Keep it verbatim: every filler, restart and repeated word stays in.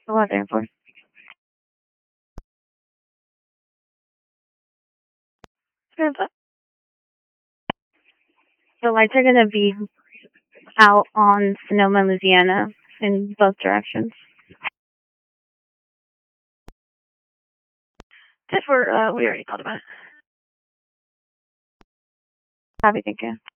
What there for? The lights are gonna be out on Sonoma, Louisiana, in both directions. Just for uh, we already thought about it. Probably thinking.